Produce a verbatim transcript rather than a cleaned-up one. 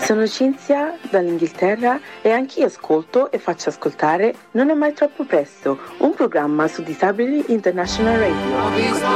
Sono Cinzia dall'Inghilterra e anch'io ascolto e faccio ascoltare Non è mai troppo presto, un programma su Disabili International Radio.